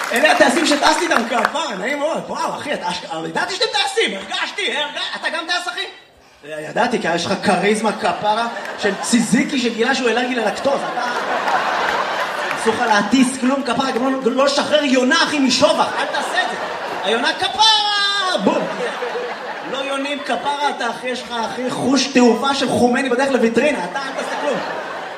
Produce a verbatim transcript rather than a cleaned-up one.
אלה הטייסים שטסתי איתם כפרה, נעים מאוד. וואו, אחי, ידעתי שאתם טייסים, הרגשתי, אתה גם טייס, אחי? ידעתי, כי יש לך קריזמה כפרה של ציזיקי שגילה שהוא אלרגי ללקטוז. אסור לך להטיס כלום כפרה, גם לא לשחרר יונה, אחי, משובח, אל תעשה את זה. היונה כפרה, בום. לא יונים כפרה, אתה אחי, יש לך אחי חוש תעופה של חומני בדרך לויטרינה, אתה אל תעשה כלום.